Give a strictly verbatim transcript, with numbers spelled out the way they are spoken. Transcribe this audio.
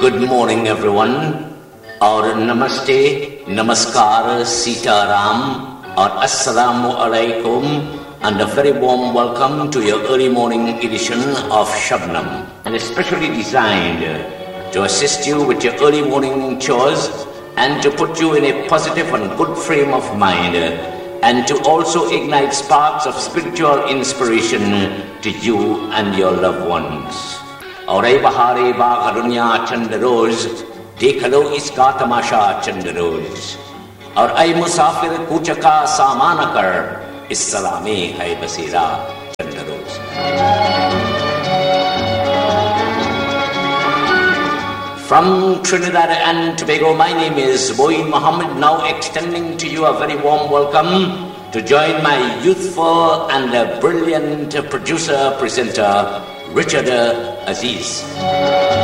Good morning, everyone. Or Namaste, Namaskar, Sitaram, or Assalamu Alaikum, and a very warm welcome to your early morning edition of Shabnam, and especially designed to assist you with your early morning chores and to put you in a positive and good frame of mind, and to also ignite sparks of spiritual inspiration to you and your loved ones. Auray bahare baag dunya chand roz, dekh lo iska tamasha chand roz. Aur ay musafir kuch ka saman kar, is salame hai basira chand roz. From Trinidad and Tobago, my name is Moeen Mohammed, now extending to you a very warm welcome to join my youthful and brilliant producer, presenter, Richard Aziz.